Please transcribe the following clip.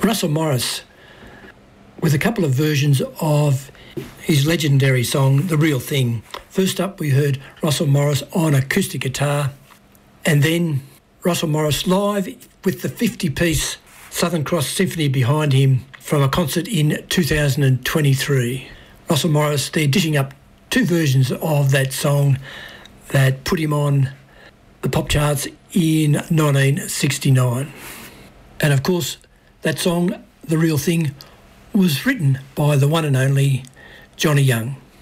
Russell Morris, with a couple of versions of his legendary song, The Real Thing. First up, we heard Russell Morris on acoustic guitar, and then Russell Morris live with the 50-piece Southern Cross Symphony behind him from a concert in 2023. Russell Morris, they're dishing up two versions of that song that put him on the pop charts in 1969. And of course, that song, The Real Thing, was written by the one and only Johnny Young.